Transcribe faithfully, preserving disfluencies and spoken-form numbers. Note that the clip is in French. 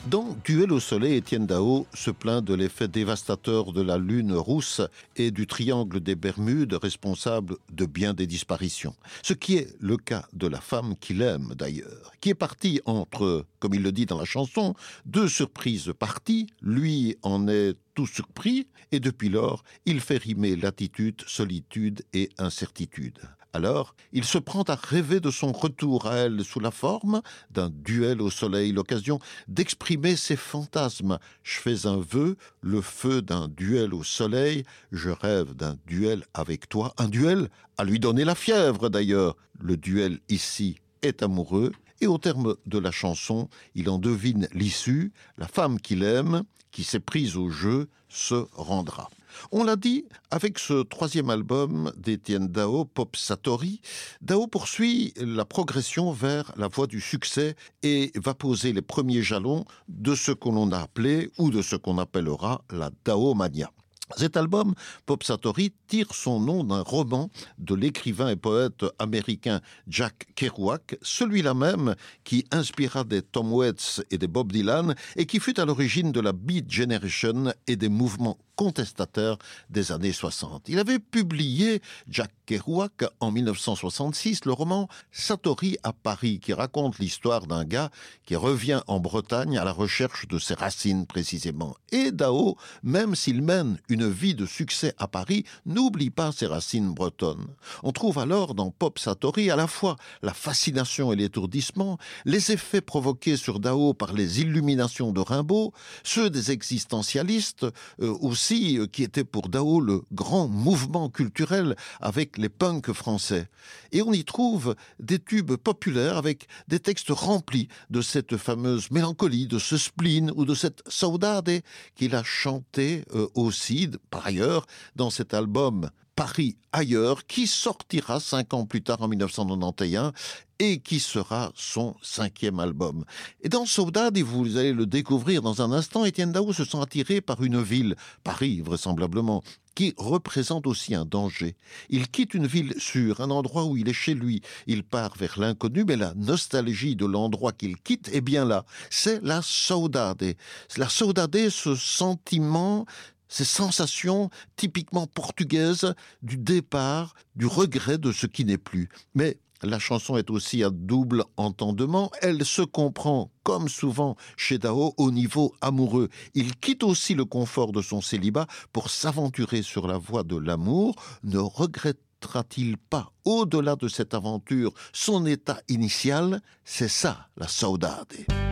Dans Duel au soleil, Étienne Dao se plaint de l'effet dévastateur de la lune rousse et du triangle des Bermudes responsable de bien des disparitions. Ce qui est le cas de la femme qu'il aime d'ailleurs, qui est partie entre, comme il le dit dans la chanson, deux surprises parties. Lui en est tout surpris et depuis lors, il fait rimer latitude, solitude et incertitude. Alors, il se prend à rêver de son retour à elle sous la forme d'un duel au soleil, l'occasion d'exprimer ses fantasmes. Je fais un vœu, le feu d'un duel au soleil, je rêve d'un duel avec toi, un duel à lui donner la fièvre d'ailleurs. Le duel ici est amoureux et au terme de la chanson, il en devine l'issue, la femme qu'il aime, qui s'est prise au jeu, se rendra. On l'a dit, avec ce troisième album d'Étienne Dao, Pop Satori, Dao poursuit la progression vers la voie du succès et va poser les premiers jalons de ce que l'on a appelé ou de ce qu'on appellera la Daomania. Cet album, Pop Satori, tire son nom d'un roman de l'écrivain et poète américain Jack Kerouac, celui-là même qui inspira des Tom Waits et des Bob Dylan et qui fut à l'origine de la Beat Generation et des mouvements contestataires des années soixante. Il avait publié, Jack Kerouac, en dix-neuf cent soixante-six, le roman Satori à Paris, qui raconte l'histoire d'un gars qui revient en Bretagne à la recherche de ses racines précisément. Et Dao, même s'il mène une vie de succès à Paris, n'oublie pas ses racines bretonnes. On trouve alors dans Pop Satori à la fois la fascination et l'étourdissement, les effets provoqués sur Dao par les illuminations de Rimbaud, ceux des existentialistes, euh, aussi qui était pour Dao le grand mouvement culturel avec les punks français. Et on y trouve des tubes populaires avec des textes remplis de cette fameuse mélancolie, de ce spleen ou de cette saudade qu'il a chanté euh, aussi, par ailleurs, dans cet album Paris ailleurs, qui sortira cinq ans plus tard en dix-neuf cent quatre-vingt-onze et qui sera son cinquième album. Et dans Saudade, et vous allez le découvrir dans un instant, Étienne Dao se sent attiré par une ville, Paris vraisemblablement, qui représente aussi un danger. Il quitte une ville sûre, un endroit où il est chez lui. Il part vers l'inconnu, mais la nostalgie de l'endroit qu'il quitte est bien là. C'est la saudade. La saudade, ce sentiment, ces sensations typiquement portugaises du départ, du regret de ce qui n'est plus. Mais la chanson est aussi à double entendement. Elle se comprend, comme souvent chez Dao, au niveau amoureux. Il quitte aussi le confort de son célibat pour s'aventurer sur la voie de l'amour. Ne regrettera-t-il pas, au-delà de cette aventure, son état initial? C'est ça, la saudade.